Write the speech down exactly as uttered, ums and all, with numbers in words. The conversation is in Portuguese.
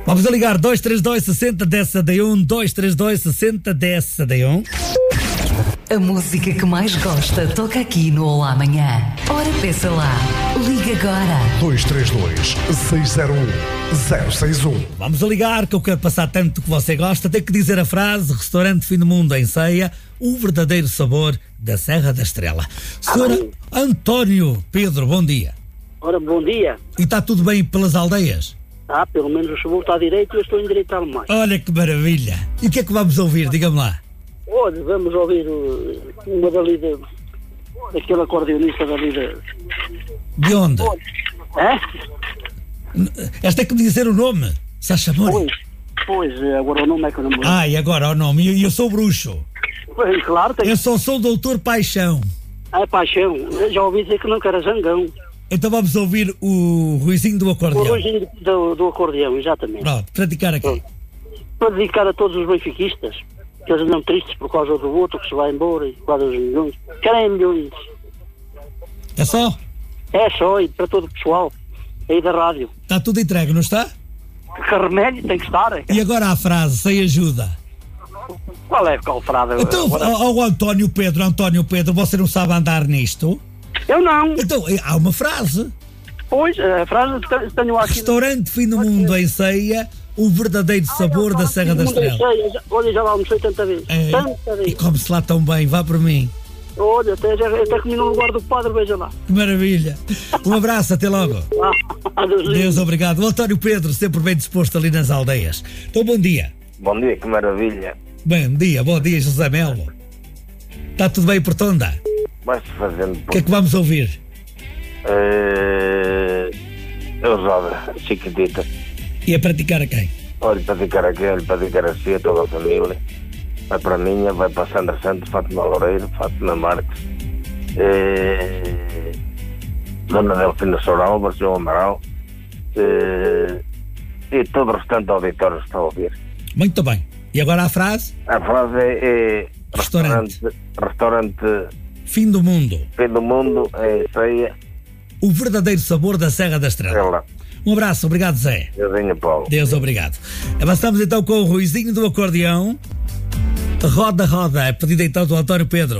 Vamos a ligar dois três dois, sessenta, dez, setenta e um, dois três dois, sessenta, dez, setenta e um. A música que mais gosta toca aqui no Olá Amanhã. Ora, peça lá. Liga agora. dois três dois, seis zero um, zero seis um. Vamos a ligar, que eu quero passar tanto que você gosta. Tem que dizer a frase: restaurante Fim do Mundo em Ceia, o verdadeiro sabor da Serra da Estrela. senhor António Pedro, bom dia. Ora, bom dia. E está tudo bem pelas aldeias? Ah, pelo menos o sabor está à direita e eu estou a endireitar mais. Olha que maravilha. E o que é que vamos ouvir? Diga-me lá. Olha, vamos ouvir uh, uma dali da... daquele acordeonista dali da... De onde? É? Esta é que me dizer o nome. Sacha amor? Pois, pois, agora o nome é que eu não me lembro. Ah, e agora o nome? E eu sou bruxo. Pois, claro, tem... Eu só sou doutor Paixão. Ah, é paixão. Eu já ouvi dizer que não quero zangão. Então vamos ouvir o ruizinho do O acordeão. ruizinho do, do acordeão, exatamente. Pronto, para dedicar aqui. Pronto. Para dedicar a todos os benfiquistas, que eles andam tristes por causa do outro que se vai embora e por causa dos milhões. Querem milhões. É só? É só, e para todo o pessoal aí da rádio. Está tudo entregue, não está? Que remédio tem que estar. E agora a frase, sem ajuda. Qual é a calfrada? Então, Agora... ao António Pedro, António Pedro, você não sabe andar nisto? Eu não. Então, há uma frase. Pois, a frase que tenho aqui... Restaurante Fim do Mundo em Ceia, o verdadeiro sabor da Serra da Estrela. Olha, já lá almocei tanta vez. É, Tanta vez. e come-se lá tão bem, vá por mim. Olha, até, já, até comi no lugar do padre, veja lá. Que maravilha. Um abraço, até logo. Ah, Deus, Deus, obrigado. O António Pedro, sempre bem disposto ali nas aldeias. Então, bom dia. Bom dia, que maravilha. Bom dia, bom dia, José Melo. Está tudo bem por Tonda? Vai-se fazendo... O que é que vamos ouvir? Uh, eu roda, chiquitita. E a praticar a quem? Olha, para dedicar a quem? Olha, para dedicar a si, a toda a família. Vai para a minha, vai para a Sandra Santos, Fátima Loureiro, Fátima Marques, uh, Dona Delfina Soral, João Amaral, uh, e todo o restante auditório está a ouvir. Muito bem. E agora a frase? A frase é, é Restaurante. restaurante, restaurante Fim do Mundo. Fim do Mundo, é Ceia, o verdadeiro sabor da Serra da Estrela. Estrela. Um abraço, obrigado Zé. Deusinho Paulo. Deus, obrigado. Avançamos então com o ruizinho do acordeão. Roda, roda, é pedido então do António Pedro.